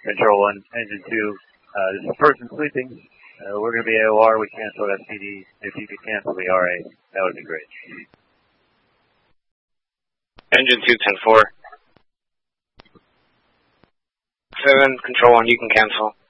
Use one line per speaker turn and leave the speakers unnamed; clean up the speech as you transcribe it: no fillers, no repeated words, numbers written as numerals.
Control 1, Engine 2, this is a person sleeping. We're going to be AOR. We canceled SPD. If you could cancel the RA, that would be great.
Engine 2, 10-4. 7, Control 1, you can cancel.